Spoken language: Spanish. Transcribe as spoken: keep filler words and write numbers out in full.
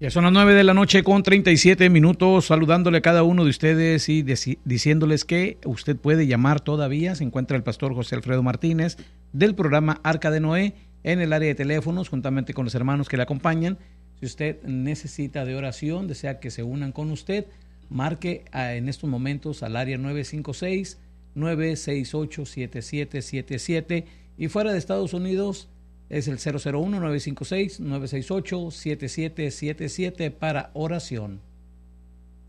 Ya son las nueve de la noche con treinta y siete minutos, saludándole a cada uno de ustedes y deci- diciéndoles que usted puede llamar todavía. Se encuentra el pastor José Alfredo Martínez del programa Arca de Noé en el área de teléfonos, juntamente con los hermanos que le acompañan. Si usted necesita de oración, desea que se unan con usted, marque a, en estos momentos al área nueve cinco seis, nueve seis ocho, siete siete siete siete y fuera de Estados Unidos es el cero cero uno, nueve cinco seis, nueve seis ocho, siete siete siete siete para oración.